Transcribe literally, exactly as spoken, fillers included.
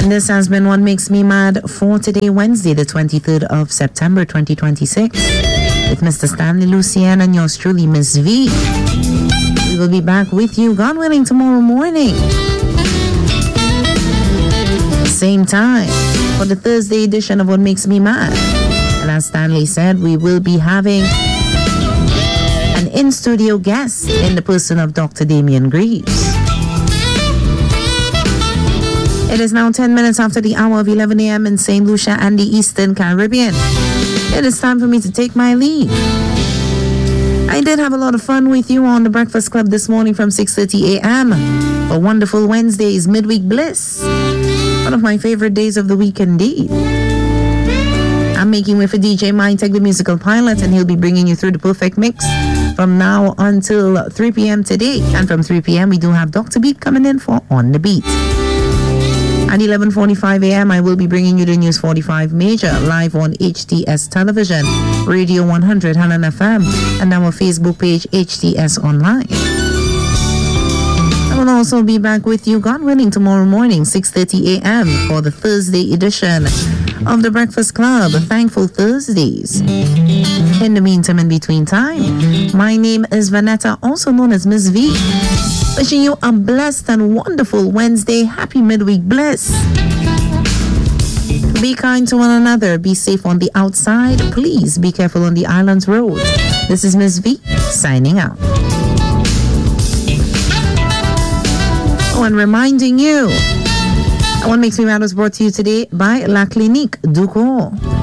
And this has been What Makes Me Mad for today, Wednesday, the twenty-third of September, twenty twenty-six, with Mister Stanley Lucien and yours truly, Miss V. We will be back with you, God willing, tomorrow morning. Same time for the Thursday edition of What Makes Me Mad. And as Stanley said, we will be having an in-studio guest in the person of Doctor Damian Greaves. It is now ten minutes after the hour of eleven a.m. in Saint Lucia and the Eastern Caribbean. It is time for me to take my leave. I did have a lot of fun with you on the Breakfast Club this morning from six thirty a.m. for wonderful Wednesdays, midweek bliss. One of my favorite days of the week indeed. I'm making way for D J Mindtech, the musical pilot, and he'll be bringing you through the perfect mix from now until three p.m. today. And from three p.m. we do have Doctor Beat coming in for On the Beat. At eleven forty-five a.m. I will be bringing you the News forty-five Major live on H T S Television, Radio one hundred, Hanan F M, and our Facebook page H T S Online. I will also be back with you, God willing, tomorrow morning, six thirty a.m. for the Thursday edition of the Breakfast Club, Thankful Thursdays. In the meantime, in between time, my name is Vanetta, also known as Miss V. Wishing you a blessed and wonderful Wednesday. Happy midweek bliss. Be kind to one another. Be safe on the outside. Please be careful on the island's road. This is Miss V signing out. Oh, and reminding you, What Makes Me Mad was brought to you today by La Clinique du Corps.